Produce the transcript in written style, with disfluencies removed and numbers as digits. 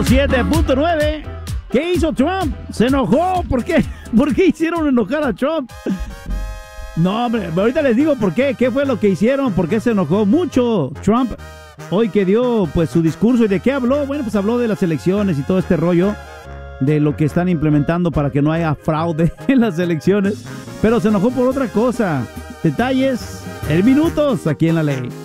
107.9. ¿Qué hizo Trump? Se enojó. ¿Por qué? ¿Por qué hicieron enojar a Trump? No, hombre, ahorita les digo por qué. ¿Qué fue lo que hicieron? ¿Por qué se enojó mucho Trump? Hoy que dio pues su discurso. ¿Y de qué habló? Bueno, pues habló de las elecciones y todo este rollo de lo que están implementando para que no haya fraude en las elecciones. Pero se enojó por otra cosa. Detalles en minutos aquí en La Ley.